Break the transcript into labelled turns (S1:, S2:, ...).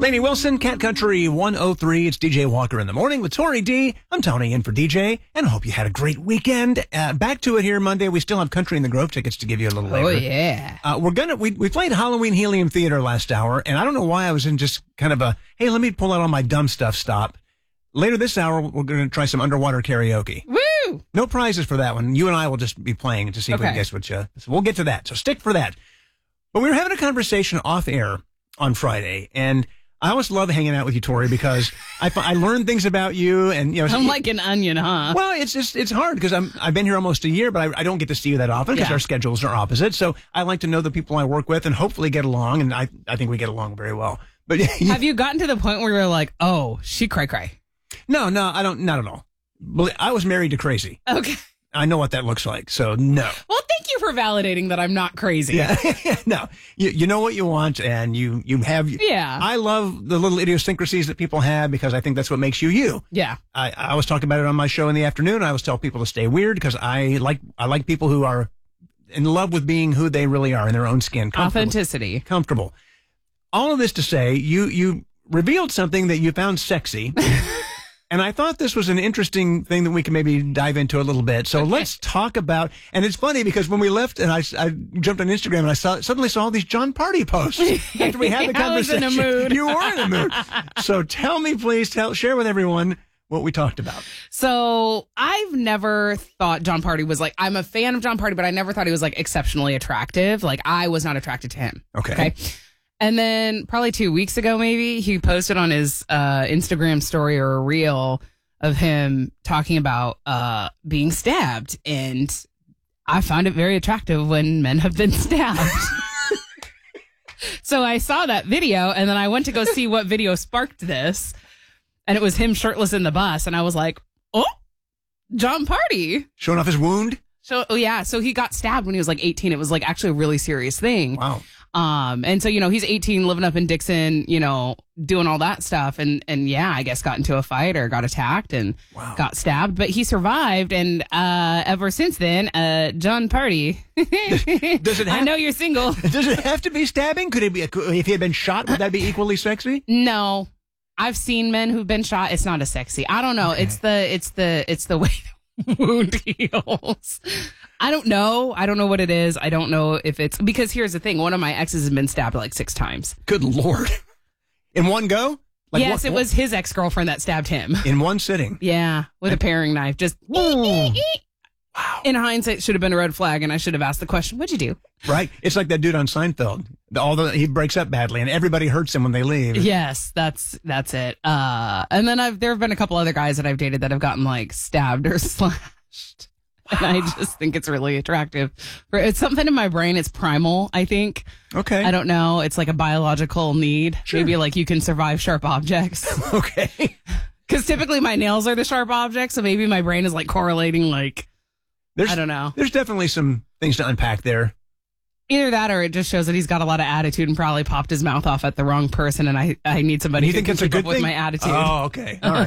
S1: Lainey Wilson, Cat Country 103. It's DJ Walker in the morning with Tori D. I'm Tony in for DJ, and I hope you had a great weekend. Back to it here Monday. We still have Country in the Grove tickets to give you a little later.
S2: Oh, yeah.
S1: We played Halloween Helium Theater last hour, and I don't know why I was in just kind of a, hey, let me pull out all my dumb stuff stop. Later this hour, we're going to try some underwater karaoke.
S2: Woo!
S1: No prizes for that one. You and I will just be playing to see if we can guess what you... So we'll get to that, so stick for that. But we were having a conversation off air on Friday, and I always love hanging out with you, Tori, because I learn things about you, and you know.
S2: I'm like an onion, huh?
S1: Well, it's hard because I've been here almost a year, but I don't get to see you that often because our schedules are opposite. So I like to know the people I work with and hopefully get along, and I think we get along very well. But
S2: have you gotten to the point where you're like, oh, she cray?
S1: No, I don't. Not at all. I was married to crazy.
S2: Okay.
S1: I know what that looks like, so no.
S2: Well, thank you for validating that I'm not crazy.
S1: Yeah, no. You know what you want, and you have...
S2: Yeah.
S1: I love the little idiosyncrasies that people have because I think that's what makes you you.
S2: Yeah.
S1: I always talk about it on my show in the afternoon. I always tell people to stay weird because I like people who are in love with being who they really are in their own skin.
S2: Authenticity.
S1: Comfortable. All of this to say, you revealed something that you found sexy. And I thought this was an interesting thing that we can maybe dive into a little bit. So let's talk about, and it's funny because when we left and I jumped on Instagram and I suddenly saw all these John Party posts after we had the conversation.
S2: I was in a mood.
S1: You were in a mood. So tell me, please, share with everyone what we talked about.
S2: So I've never thought John Party was like, I'm a fan of John Party, but I never thought he was like exceptionally attractive. Like I was not attracted to him.
S1: Okay.
S2: And then probably 2 weeks ago, maybe, he posted on his Instagram story or a reel of him talking about being stabbed. And I find it very attractive when men have been stabbed. So I saw that video, and then I went to go see what video sparked this. And it was him shirtless in the bus. And I was like, oh, John Party.
S1: Showing off his wound?
S2: So he got stabbed when he was like 18. It was like actually a really serious thing.
S1: Wow.
S2: And so, he's 18, living up in Dixon, doing all that stuff. And I guess got into a fight or got attacked and got stabbed, but he survived. And, ever since then, John Party, I know you're single.
S1: Does it have to be stabbing? Could it be, if he had been shot, would that be equally sexy?
S2: No, I've seen men who've been shot. It's not as sexy. I don't know. Okay. It's the way the wound heals. I don't know what it is. I don't know if it's because here's the thing. One of my exes has been stabbed like 6 times.
S1: Good Lord. In one go?
S2: Yes, it was his ex-girlfriend that stabbed him.
S1: In one sitting?
S2: Yeah, with a paring knife. Just
S1: wow.
S2: In hindsight, it should have been a red flag, and I should have asked the question, what'd you do?
S1: Right. It's like that dude on Seinfeld. He breaks up badly, and everybody hurts him when they leave.
S2: Yes, that's it. And then there have been a couple other guys that I've dated that have gotten like stabbed or slashed. And I just think it's really attractive. It's something in my brain. It's primal, I think.
S1: Okay.
S2: I don't know. It's like a biological need. Sure. Maybe like you can survive sharp objects.
S1: Okay.
S2: Because typically my nails are the sharp objects. So maybe my brain is like correlating like, I don't know.
S1: There's definitely some things to unpack there.
S2: Either that or it just shows that he's got a lot of attitude and probably popped his mouth off at the wrong person. And I need somebody who can keep up with my attitude.
S1: Oh, okay. All right.